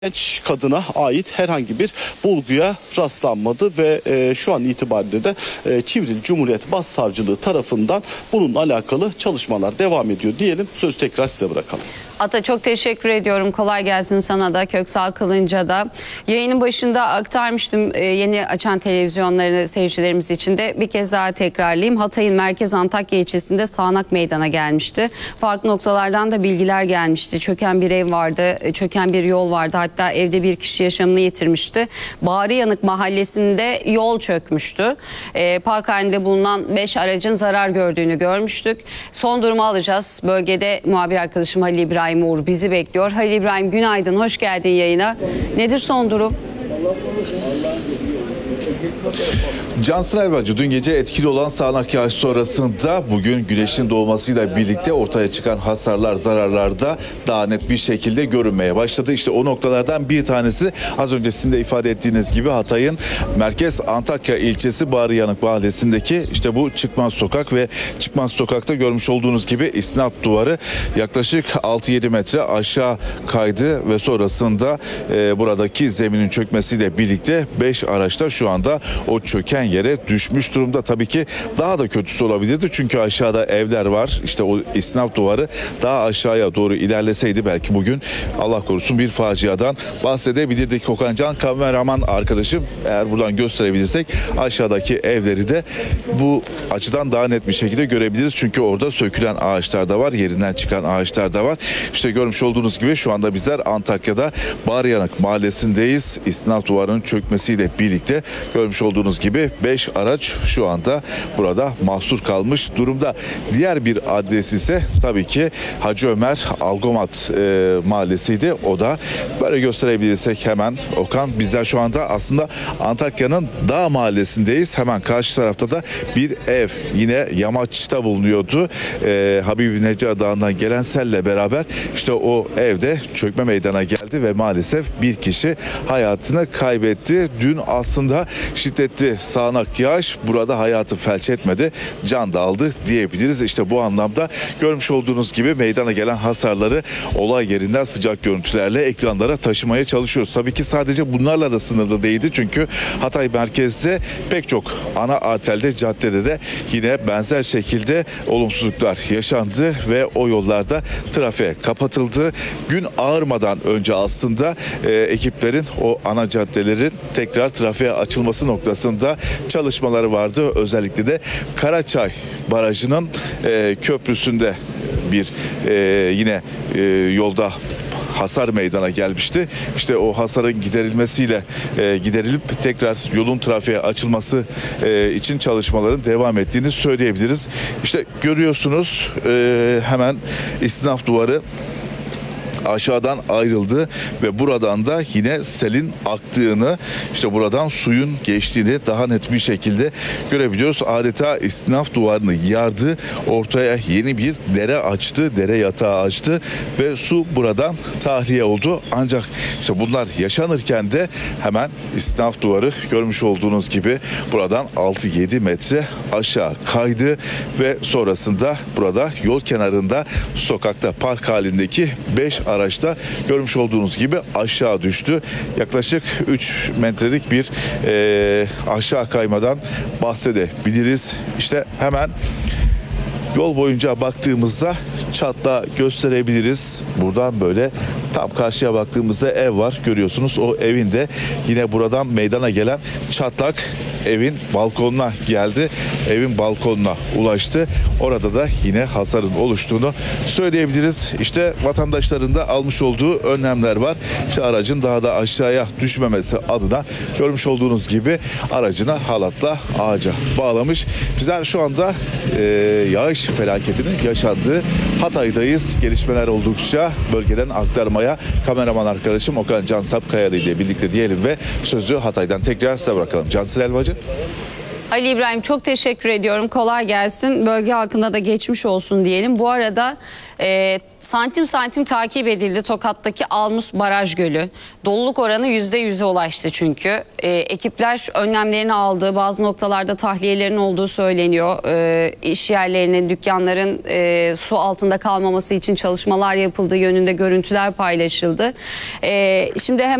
Genç kadına ait herhangi bir bulguya rastlanmadı ve şu an itibariyle de Çivril Cumhuriyet Başsavcılığı tarafından bununla alakalı çalışmalar devam ediyor diyelim. Sözü tekrar size bırakalım. Ata, çok teşekkür ediyorum. Kolay gelsin sana da, Köksal Kılınç'a da. Yayının başında aktarmıştım yeni açan televizyonlarını seyircilerimiz için de bir kez daha tekrarlayayım. Hatay'ın merkez Antakya ilçesinde sağanak meydana gelmişti. Farklı noktalardan da bilgiler gelmişti. Çöken bir ev vardı, çöken bir yol vardı. Hatta evde bir kişi yaşamını yitirmişti. Bağrıyanık mahallesinde yol çökmüştü. Park halinde bulunan 5 aracın zarar gördüğünü görmüştük. Son durumu alacağız. Bölgede muhabir arkadaşım Halil İbrahim Uğur bizi bekliyor. Halil İbrahim, günaydın, hoş geldin yayına. Nedir son durum? Cansın Elbacı, dün gece etkili olan sağanak yağış sonrasında bugün güneşin doğmasıyla birlikte ortaya çıkan hasarlar, zararlar da daha net bir şekilde görünmeye başladı. İşte o noktalardan bir tanesi az önce sizin de ifade ettiğiniz gibi Hatay'ın merkez Antakya ilçesi Bağrıyanık mahallesindeki işte bu çıkmaz sokak ve çıkmaz sokakta görmüş olduğunuz gibi isnat duvarı yaklaşık 6-7 metre aşağı kaydı ve sonrasında buradaki zeminin çökmesiyle birlikte 5 araçta şu anda o çöken yere düşmüş durumda. Tabii ki daha da kötüsü olabilirdi çünkü aşağıda evler var. İşte o isnaf duvarı daha aşağıya doğru ilerleseydi belki bugün Allah korusun bir faciadan bahsedebilirdik. Okan Can kameraman arkadaşım, eğer buradan gösterebilirsek aşağıdaki evleri de bu açıdan daha net bir şekilde görebiliriz. Çünkü orada sökülen ağaçlar da var, yerinden çıkan ağaçlar da var. İşte görmüş olduğunuz gibi şu anda bizler Antakya'da Bağrıyanık mahallesindeyiz. İstinaf duvarının çökmesiyle birlikte görmüş olduğunuz gibi 5 araç şu anda burada mahsur kalmış durumda. Diğer bir adres ise tabii ki Hacı Ömer Algomat mahallesiydi. O da böyle gösterebilirsek hemen Okan, bizler şu anda aslında Antakya'nın Dağ mahallesindeyiz. Hemen karşı tarafta da bir ev yine yamaçta bulunuyordu. Habibi Neca Dağı'ndan gelen selle beraber işte o evde çökme meydana geldi ve maalesef bir kişi hayatını kaybetti. Dün aslında şiddetli sağanak yağış burada hayatı felç etmedi, can da aldı diyebiliriz. İşte bu anlamda görmüş olduğunuz gibi meydana gelen hasarları olay yerinden sıcak görüntülerle ekranlara taşımaya çalışıyoruz. Tabii ki sadece bunlarla da sınırlı değildi çünkü Hatay merkezde pek çok ana arterde, caddede de yine benzer şekilde olumsuzluklar yaşandı ve o yollarda trafiğe kapatıldı. Gün ağarmadan önce aslında ekiplerin o ana caddelerin tekrar trafiğe açılması noktasında çalışmaları vardı. Özellikle de Karaçay Barajı'nın köprüsünde bir yine yolda hasar meydana gelmişti. İşte o hasarın giderilmesiyle giderilip tekrar yolun trafiğe açılması için çalışmaların devam ettiğini söyleyebiliriz. İşte görüyorsunuz hemen istinaf duvarı aşağıdan ayrıldı ve buradan da yine selin aktığını, işte buradan suyun geçtiğini daha net bir şekilde görebiliyoruz. Adeta istinaf duvarını yardı, ortaya yeni bir dere açtı, dere yatağı açtı ve su buradan tahliye oldu. Ancak işte bunlar yaşanırken de hemen istinaf duvarı görmüş olduğunuz gibi buradan 6-7 metre aşağı kaydı ve sonrasında burada yol kenarında sokakta park halindeki 5 araçta görmüş olduğunuz gibi aşağı düştü. Yaklaşık 3 metrelik bir aşağı kaymadan bahsedebiliriz. İşte hemen yol boyunca baktığımızda çatla gösterebiliriz. Buradan böyle tam karşıya baktığımızda ev var. Görüyorsunuz o evin de yine buradan meydana gelen çatlak evin balkonuna geldi. Evin balkonuna ulaştı. Orada da yine hasarın oluştuğunu söyleyebiliriz. İşte vatandaşların da almış olduğu önlemler var. İşte aracın daha da aşağıya düşmemesi adına görmüş olduğunuz gibi aracına halatla ağaca bağlamış. Bizler şu anda yağış felaketinin yaşandığı Hatay'dayız. Gelişmeler oldukça bölgeden aktarmaya kameraman arkadaşım Okan Can Sapkayalı ile birlikte diyelim ve sözü Hatay'dan tekrar size bırakalım. Cansel Elbacı. Ali İbrahim, çok teşekkür ediyorum. Kolay gelsin. Bölge halkına da geçmiş olsun diyelim. Bu arada santim santim takip edildi Tokat'taki Almus Baraj Gölü. Doluluk oranı %100'e ulaştı çünkü. Ekipler önlemlerini aldı. Bazı noktalarda tahliyelerin olduğu söyleniyor. İş yerlerinin, dükkanların su altında kalmaması için çalışmalar yapıldığı yönünde görüntüler paylaşıldı. Şimdi hemen